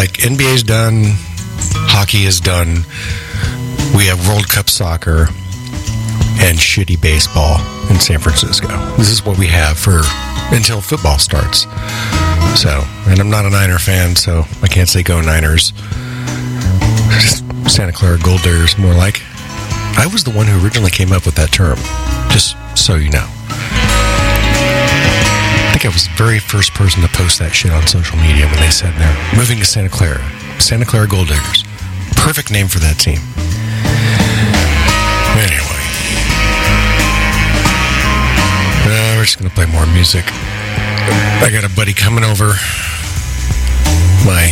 like NBA's done, hockey is done. We have World Cup soccer and shitty baseball in San Francisco. This is what we have for until football starts. So, and I'm not a Niner fan, so I can't say go Niners. Santa Clara Gold Diggers, more like. I was the one who originally came up with that term, just so you know. I think I was the very first person to post that shit on social media when they said they're moving to Santa Clara Gold Diggers. Perfect name for that team. Anyway. We're just going to play more music. I got a buddy coming over. My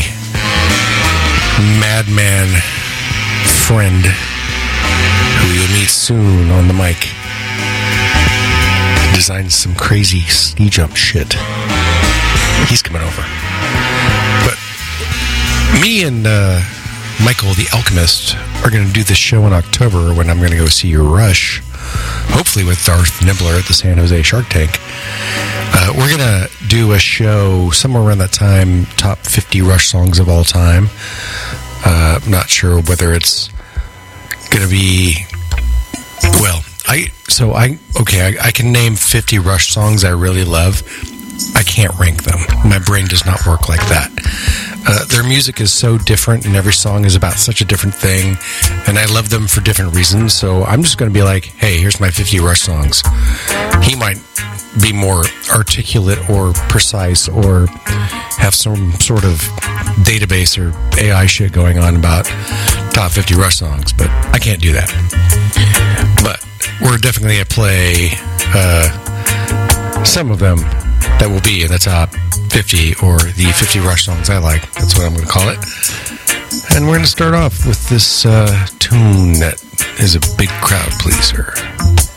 madman friend who you'll meet soon on the mic. Designed some crazy ski jump shit. He's coming over. But me and Michael the Alchemist are going to do this show in October when I'm going to go see Rush, hopefully with Darth Nibbler at the San Jose Shark Tank. We're going to do a show somewhere around that time, top 50 Rush songs of all time. I'm not sure whether it's going to be, well, I can name 50 Rush songs I really love. I can't rank them. My brain does not work like that. Their music is so different, and every song is about such a different thing, and I love them for different reasons, so I'm just going to be like, hey, here's my 50 Rush songs. He might be more articulate or precise or have some sort of database or AI shit going on about top 50 Rush songs, but I can't do that. But we're definitely going to play some of them that will be in the top 50 or the 50 Rush songs I like. That's what I'm going to call it. And we're going to start off with this tune that is a big crowd pleaser.